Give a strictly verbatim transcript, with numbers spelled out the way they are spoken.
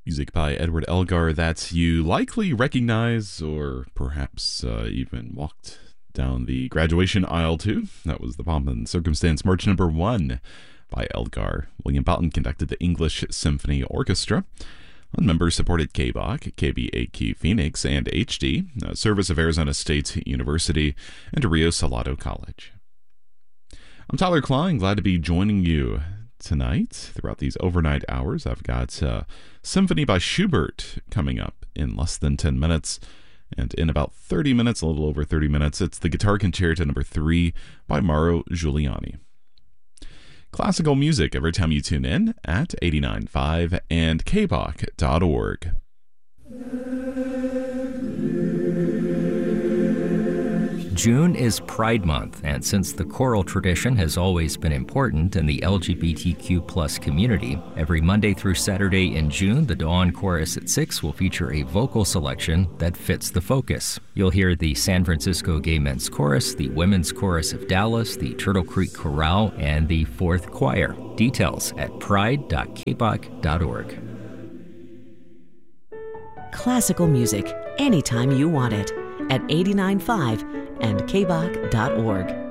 Music by Edward Elgar that you likely recognize or perhaps uh, even walked down the graduation aisle to. That was the Pomp and Circumstance March Number One by Elgar. William Boughton conducted the English Symphony Orchestra. Members supported K B O C, K B A Q Phoenix, and H D, a service of Arizona State University, and Rio Salado College. I'm Tyler Klein, glad to be joining you tonight throughout these overnight hours. I've got uh, Symphony by Schubert coming up in less than ten minutes, and in about thirty minutes, a little over thirty minutes, it's the Guitar Concerto Number three by Mauro Giuliani. Classical music every time you tune in at eighty-nine point five and k b o c dot org. June is Pride Month, and since the choral tradition has always been important in the L G B T Q plus community, every Monday through Saturday in June, the Dawn Chorus at six will feature a vocal selection that fits the focus. You'll hear the San Francisco Gay Men's Chorus, the Women's Chorus of Dallas, the Turtle Creek Chorale, and the Fourth Choir. Details at pride dot k b o c dot org. Classical music, anytime you want it, at eighty-nine point five and k b o c dot org.